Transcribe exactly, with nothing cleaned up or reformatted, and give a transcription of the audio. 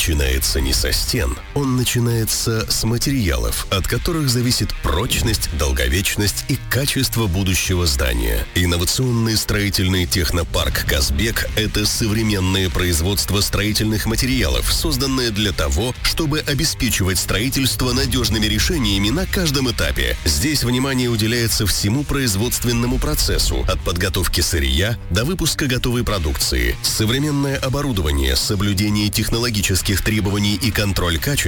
начинается не со стен, он начинается с материалов, от которых зависит прочность, долговечность и качество будущего здания. Инновационный строительный технопарк «Казбек» — это современное производство строительных материалов, созданное для того, чтобы обеспечивать строительство надежными решениями на каждом этапе. Здесь внимание уделяется всему производственному процессу, от подготовки сырья до выпуска готовой продукции. Современное оборудование, соблюдение технологических требований и контроль качества